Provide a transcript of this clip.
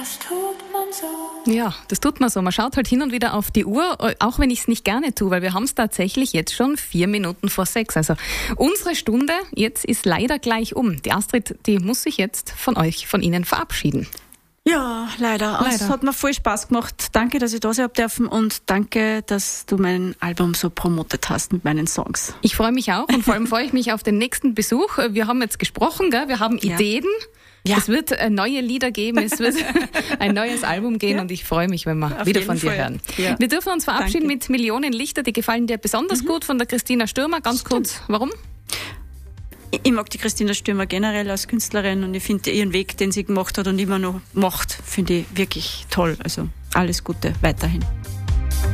Ja, das tut man so. Man schaut halt hin und wieder auf die Uhr, auch wenn ich es nicht gerne tue, weil wir haben es tatsächlich jetzt schon 4 Minuten vor 6. Also unsere Stunde jetzt ist leider gleich um. Die Astrid, die muss sich jetzt von Ihnen verabschieden. Ja, leider. Es hat mir voll Spaß gemacht. Danke, dass ich da sein habe dürfen und danke, dass du mein Album so promotet hast mit meinen Songs. Ich freue mich auch und vor allem freue ich mich auf den nächsten Besuch. Wir haben jetzt gesprochen, gell? Wir haben Ideen. Ja. Es wird neue Lieder geben, es wird ein neues Album gehen und ich freue mich, wenn wir wieder von dir hören. Ja. Wir dürfen uns verabschieden mit Millionen Lichter, die gefallen dir besonders gut, von der Christina Stürmer. Ganz kurz, warum? Ich mag die Christina Stürmer generell als Künstlerin und ich finde ihren Weg, den sie gemacht hat und immer noch macht, finde ich wirklich toll. Also alles Gute weiterhin.